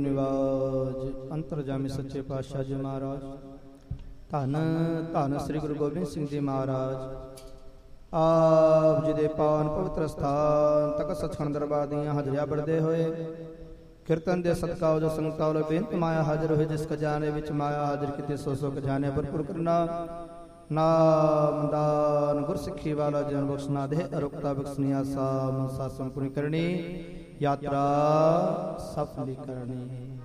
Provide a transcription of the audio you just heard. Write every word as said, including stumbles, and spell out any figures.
ਨਿਵਾਜ ਅੰਤਰਜਾਮੀ ਸੱਚੇ ਪਾਤਸ਼ਾਹ ਜੀ ਮਹਾਰਾਜ ਧੰਨ ਧੰਨ ਸ੍ਰੀ ਗੁਰੂ ਗੋਬਿੰਦ ਸਿੰਘ ਜੀ ਮਹਾਰਾਜ ਆਪ ਜੀ ਦੇ ਪਾਵਨ ਪਵਿੱਤਰ ਸਥਾਨ ਤੱਕ ਸੱਚਖੰਡ ਦਰਬਾਰ ਦੀਆਂ ਹਾਜ਼ਰੀਆਂ ਪੜ੍ਹਦੇ ਹੋਏ ਕੀਰਤਨ ਦੇ ਸਦਕਾ ਜੋ ਸੰਗਤਾਂ ਵੱਲੋਂ ਬੇਨਤ ਮਾਇਆ ਹਾਜ਼ਰ ਹੋਏ ਜਿਸ ਖਜ਼ਾਨੇ ਵਿੱਚ ਮਾਇਆ ਹਾਜ਼ਰ ਕੀਤੇ ਸੋ ਸੋ ਖਜ਼ਾਨੇ ਭਰਪੂਰ ਕਰਨਾ ਨਾਮ ਦਾਨ ਗੁਰਸਿੱਖੀ ਵਾਲਾ ਜਨ ਬਖਸ਼ਣਾ ਦੇ ਅਰੁਕਤਾ ਬਖਸ਼ਨੀਆ ਸਾਮ ਸਾਸਮ ਪੂਰੀ ਕਰਨੀ यात्रा सफली करनी।